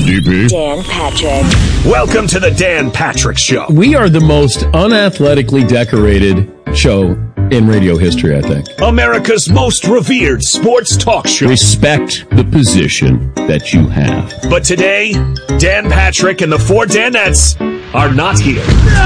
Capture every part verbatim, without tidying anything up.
D P. Dan Patrick. Welcome to the Dan Patrick Show. We are the most unathletically decorated show in radio history, I think. America's most revered sports talk show. Respect the position that you have. But today, Dan Patrick and the four Danettes are not here.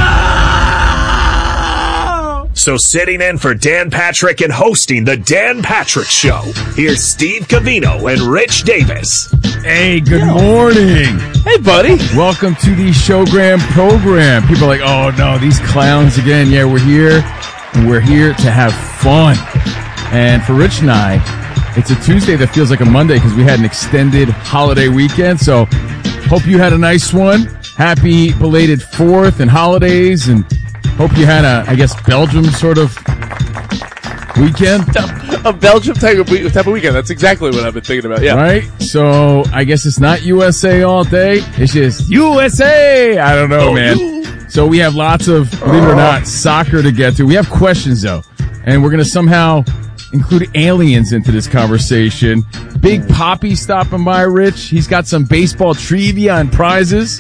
So sitting in for Dan Patrick and hosting the Dan Patrick Show, here's Steve Covino and Rich Davis. Hey, good morning. Hey, buddy. Welcome to the Showgram program. People are like, oh, no, these clowns again. Yeah, we're here, and we're here to have fun. And for Rich and I, it's a Tuesday that feels like a Monday because we had an extended holiday weekend. So hope you had a nice one. Happy belated fourth and holidays, and hope you had a, I guess, Belgium sort of weekend. A Belgium type of, type of weekend. That's exactly what I've been thinking about. Yeah. Right? So I guess it's not U S A all day. It's just U S A. I don't know, oh, man. You. So we have lots of, believe it or not, soccer to get to. We have questions, though. And we're going to somehow include aliens into this conversation. Big Poppy stopping by, Rich. He's got some baseball trivia and prizes.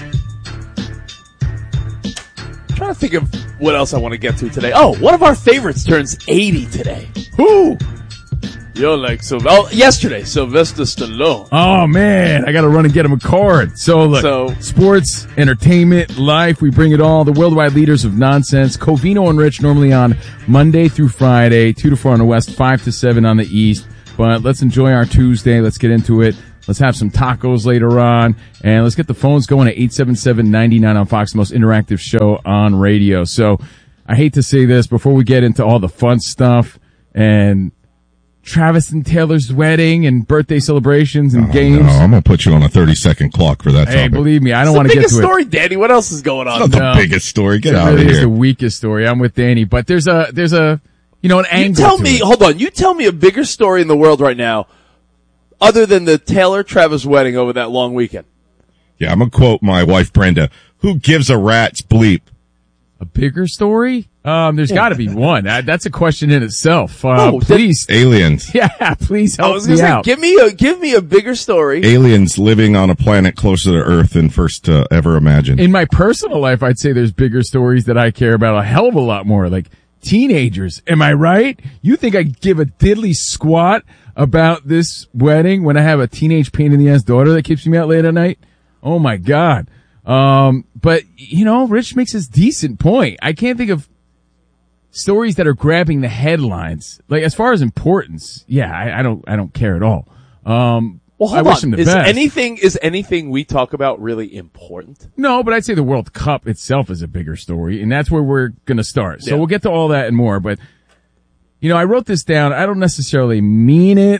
I'm trying to think of what else I want to get to today. Oh, one of our favorites turns eighty today. Who? You're like, so, oh, yesterday, Sylvester Stallone. Oh, man, I got to run and get him a card. So, look, so, sports, entertainment, life, we bring it all. The worldwide leaders of nonsense. Covino and Rich normally on Monday through Friday, two to four on the West, five to seven on the East. But let's enjoy our Tuesday. Let's get into it. Let's have some tacos later on, and let's get the phones going at eight seven seven, nine nine on Fox, the most interactive show on radio. So I hate to say this before we get into all the fun stuff and Travis and Taylor's wedding and birthday celebrations and oh, games. No, I'm going to put you on a thirty-second clock for that Hey, topic. believe me, I don't want to get to it. It's the biggest it. story, Danny. What else is going on? It's not No. the biggest story. Get It out really of is here. the weakest story. I'm with Danny, but there's a, there's a, you know, an You angle tell to me, it. hold on, you tell me a bigger story in the world right now other than the Taylor-Travis wedding over that long weekend. Yeah, I'm going to quote my wife, Brenda. Who gives a rat's bleep? A bigger story? Um, there's got to be one. That, that's a question in itself. Uh, Oh, that- please. Aliens. Yeah, please I help was me going to say, out. give me a, give me a bigger story. Aliens living on a planet closer to Earth than first uh, ever imagined. In my personal life, I'd say there's bigger stories that I care about a hell of a lot more, like teenagers. Am I right? You think I give a diddly squat about this wedding when I have a teenage pain in the ass daughter that keeps me out late at night? Oh my God. Um, but you know, Rich makes this decent point. I can't think of stories that are grabbing the headlines. Like as far as importance, yeah, I, I don't, I don't care at all. Um, Well, I hold wish on. them the Is best. anything, is anything we talk about really important? No, but I'd say the World Cup itself is a bigger story, and that's where we're going to start. So Yeah. we'll get to all that and more. But, you know, I wrote this down. I don't necessarily mean it.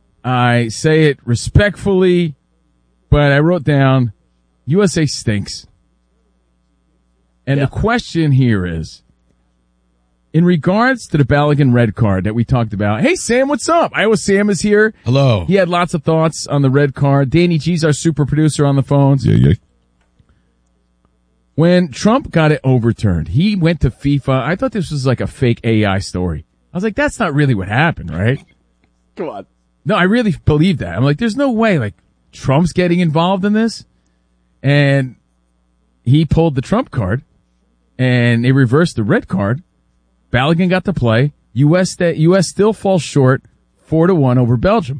I say it respectfully, but I wrote down U S A stinks. And Yeah. the question here is, in regards to the Balogun red card that we talked about, hey, Sam, what's up? Iowa Sam is here. Hello. He had lots of thoughts on the red card. Danny G's our super producer on the phones. Yeah, yeah. When Trump got it overturned, he went to FIFA. I thought this was like a fake A I story. I was like, that's not really what happened, right? Come on. No, I really believe that. I'm like, there's no way, like, Trump's getting involved in this. And he pulled the Trump card, and they reversed the red card. Balogun got to play. U S sta- U S still falls short, four to one over Belgium.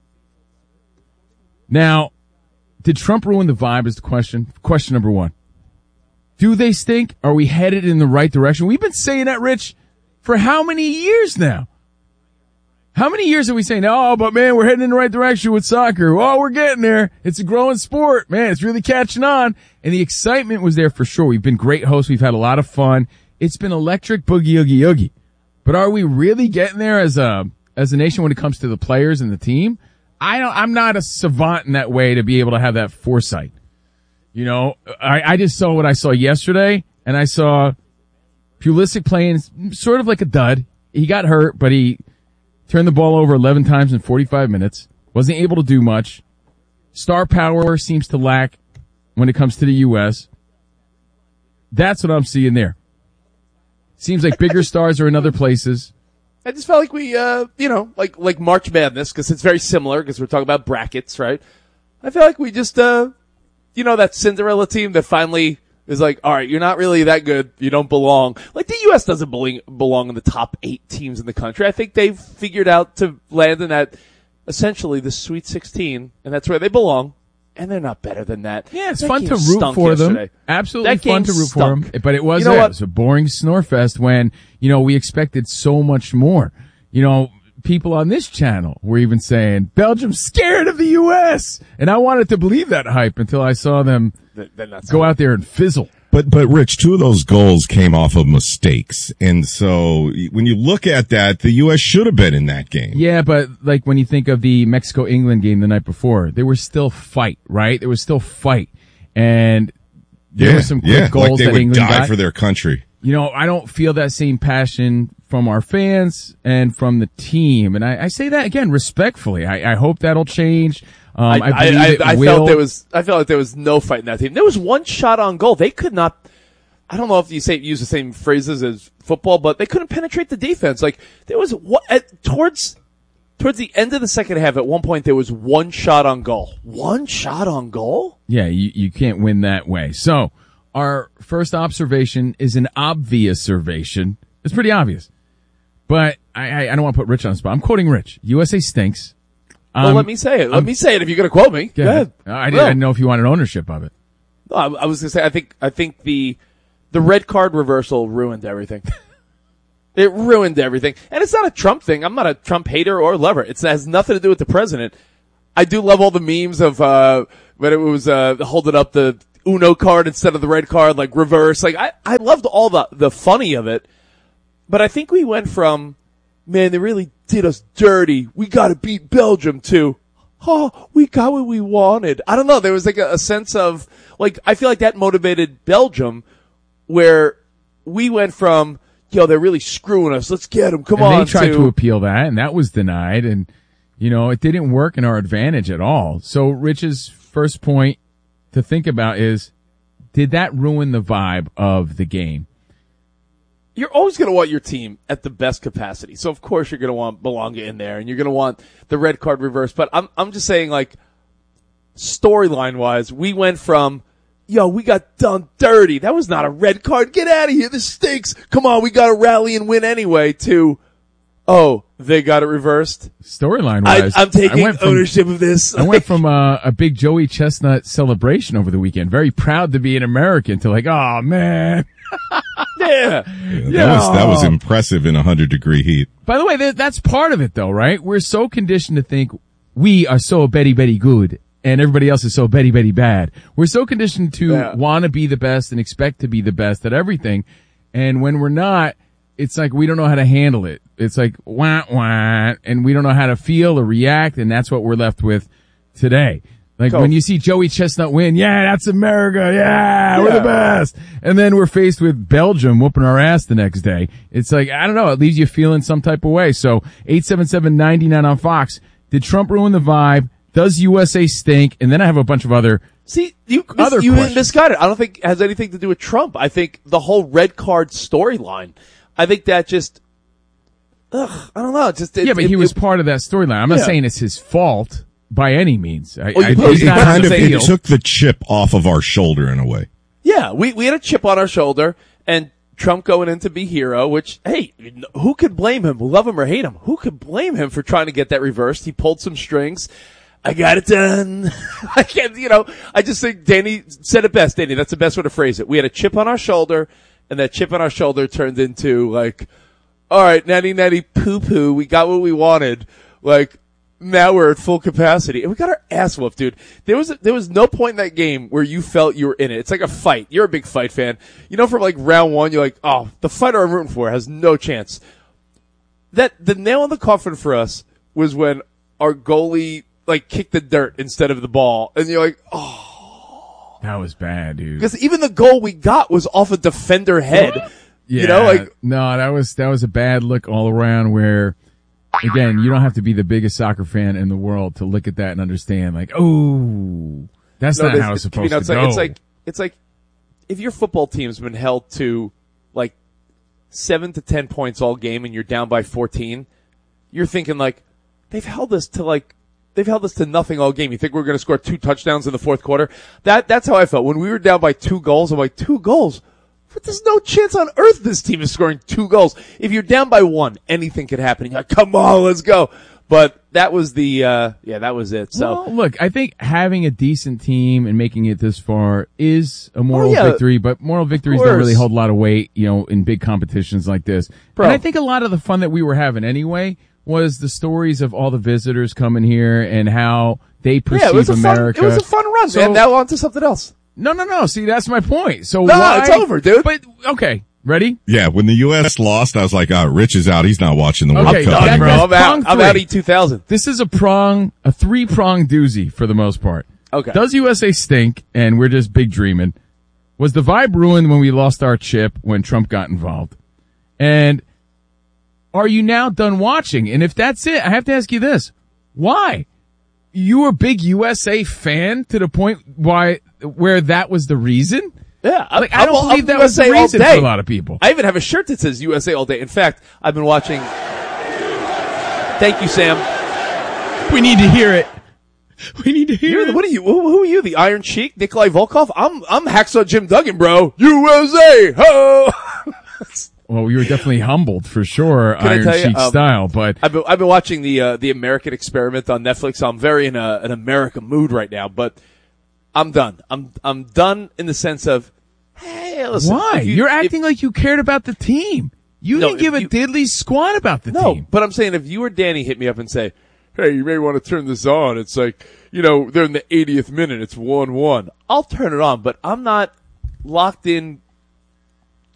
Now, did Trump ruin the vibe is the question. Question number one. Do they stink? Are we headed in the right direction? We've been saying that, Rich, for how many years now? How many years are we saying, oh, but man, we're heading in the right direction with soccer. Oh, we're getting there. It's a growing sport. Man, it's really catching on. And the excitement was there for sure. We've been great hosts. We've had a lot of fun. It's been electric boogie oogie oogie. But are we really getting there as a, as a nation when it comes to the players and the team? I don't, I'm not a savant in that way to be able to have that foresight. You know, I, I just saw what I saw yesterday, and I saw Pulisic playing sort of like a dud. He got hurt, but he turned the ball over eleven times in forty-five minutes. Wasn't able to do much. Star power seems to lack when it comes to the U S. That's what I'm seeing there. Seems like bigger stars are in other places. I just felt like we, uh, you know, like, like March Madness, because it's very similar, because we're talking about brackets, right? I feel like we just, uh, you know, that Cinderella team that finally is like, all right, you're not really that good. You don't belong. Like, the U S doesn't belong, belong in the top eight teams in the country. I think they've figured out to land in that, essentially, the Sweet sixteen, and that's where they belong. And they're not better than that. Yeah, it's that fun to root for yesterday. them. Absolutely that fun to root stunk. for them. But it was, you know it what? was a boring snorefest when, you know, we expected so much more. You know, people on this channel were even saying, Belgium's scared of the U S And I wanted to believe that hype until I saw them They're not go out there and fizzle. But, but Rich, two of those goals came off of mistakes. And so when you look at that, the U S should have been in that game. Yeah, but like when you think of the Mexico-England game the night before, there was still fight, right? There was still fight. And there yeah, were some quick yeah, goals like they that would England die got. for their country. You know, I don't feel that same passion from our fans and from the team. And I, I say that again respectfully. I, I hope that'll change. Um, I, I, believe I, it I will. felt there was, I felt like there was no fight in that team. There was one shot on goal. They could not, I don't know if you say, use the same phrases as football, but they couldn't penetrate the defense. Like, there was what, at, towards, towards the end of the second half, at one point, there was one shot on goal. One shot on goal? Yeah, you, you can't win that way. So, our first observation is an obvious observation. It's pretty obvious. But I, I, I don't want to put Rich on the spot. I'm quoting Rich. U S A stinks. Um, Well, let me say it. Let I'm- me say it if you're going to quote me. Go ahead. I didn't, No. I didn't know if you wanted ownership of it. No, I, I was going to say, I think, I think the, the red card reversal ruined everything. It ruined everything. And it's not a Trump thing. I'm not a Trump hater or lover. It's, it has nothing to do with the president. I do love all the memes of, uh, when it was, uh, holding up the Uno card instead of the red card, like reverse. Like, I, I loved all the, the funny of it. But I think we went from, man, they really did us dirty. We gotta beat Belgium to, oh, we got what we wanted. I don't know. There was like a, a sense of, like, I feel like that motivated Belgium, where we went from, yo, they're really screwing us. Let's get them. Come And on. they tried to, to appeal that, and that was denied. And, you know, it didn't work in our advantage at all. So Rich's first point to think about is, did that ruin the vibe of the game? You're always going to want your team at the best capacity. So of course you're going to want Belonga in there and you're going to want the red card reversed. But I'm, I'm just saying, like, storyline wise, we went from, yo, we got done dirty. That was not a red card. Get out of here. This stinks. Come on. We got to rally and win anyway, to, oh, they got it reversed. Storyline I, wise, I'm taking from, ownership of this. I went from uh, a big Joey Chestnut celebration over the weekend, very proud to be an American, to like, oh man. yeah. Yeah, that was that was impressive in a hundred degree heat. By the way, that, that's part of it though, right? We're so conditioned to think we are so Betty Betty good and everybody else is so Betty Betty bad. We're so conditioned to Yeah. want to be the best and expect to be the best at everything. And when we're not, it's like we don't know how to handle it. It's like wah wah, and we don't know how to feel or react, and that's what we're left with today. Like Go. when you see Joey Chestnut win, yeah, that's America, yeah, we're the Yeah. best. And then we're faced with Belgium whooping our ass the next day. It's like, I don't know, it leaves you feeling some type of way. So eight seven seven, nine nine on Fox. Did Trump ruin the vibe? Does U S A stink? And then I have a bunch of other, See, you, Other you questions. misguided. I don't think it has anything to do with Trump. I think the whole red card storyline, I think that just, ugh, I don't know. It just, it, yeah, but it, he was it, part of that storyline. I'm not Yeah. saying it's his fault by any means. I, Oh, you I, put- he's It not kind the of it heel. took the chip off of our shoulder in a way. yeah, we, we had a chip on our shoulder and Trump going in to be hero, which, hey, who could blame him? Love him or hate him? Who could blame him for trying to get that reversed? He pulled some strings. I got it done. I can't, you know, I just think Danny said it best. Danny, that's the best way to phrase it. We had a chip on our shoulder, and that chip on our shoulder turned into, like, all right, natty natty poo poo. We got what we wanted. Like, now we're at full capacity. And we got our ass whooped, dude. There was, there was no point in that game where you felt you were in it. It's like a fight. You're a big fight fan. You know, from like round one, you're like, oh, the fighter I'm rooting for has no chance. That, the nail in the coffin for us was when our goalie, like, kicked the dirt instead of the ball. And you're like, oh. That was bad, dude. Because even the goal we got was off a defender head. Yeah, You know, like, no, that was that was a bad look all around. Where, again, you don't have to be the biggest soccer fan in the world to look at that and understand. Like, oh, that's no, not this- how it's you supposed know, to it's go. like, it's like, it's like, if your football team's been held to, like, seven to ten points all game and you're down by fourteen, you're thinking, like, they've held us to, like, they've held us to nothing all game. You think we're going to score two touchdowns in the fourth quarter? That that's how I felt when we were down by two goals. I'm like, two goals. But there's no chance on earth this team is scoring two goals. If you're down by one, anything could happen. You're like, come on, let's go. But that was the, uh, yeah, that was it. So well, look, I think having a decent team and making it this far is a moral oh, yeah. victory, but moral victories don't really hold a lot of weight, you know, in big competitions like this. Bro. And I think a lot of the fun that we were having anyway was the stories of all the visitors coming here and how they perceive yeah, it was a America. Fun, it was a fun run, so, man. Now on to something else. No, no, no. See, that's my point. So no, why? it's over, dude. But, okay. Ready? Yeah, when the U S lost, I was like, oh, Rich is out. He's not watching the World Okay, Cup that- anymore. Bro, I'm out. prong I'm three. out E two thousand. This is a prong, a three-prong doozy for the most part. Okay. Does U S A stink and we're just big dreaming? Was the vibe ruined when we lost our chip when Trump got involved? And are you now done watching? And if that's it, I have to ask you this. Why? You were a big U S A fan to the point why where that was the reason? Yeah, I'm, Like, I don't I'm, believe I'm that was the U S A all reason day. for a lot of people. I even have a shirt that says U S A all day. In fact, I've been watching. Thank you, Sam. We need to hear it. We need to hear You're the, it. what are you? Who, who are you? The Iron Sheik, Nikolai Volkov? I'm I'm Hacksaw Jim Duggan, bro. U S A, ho! Well, you were definitely humbled for sure, Can I Iron tell you, Sheik um, style, but I've been I've been watching the uh, the American Experiment on Netflix. So I'm very in a, an America mood right now, but I'm done. I'm I'm done in the sense of, hey, listen. why? if you- You're if- acting like you cared about the team. You No, didn't give if a you- diddly squat about the No, team. but I'm saying if you or Danny hit me up and say, hey, you may want to turn this on. It's like, you know, they're in the eightieth minute. It's one one. I'll turn it on, but I'm not locked in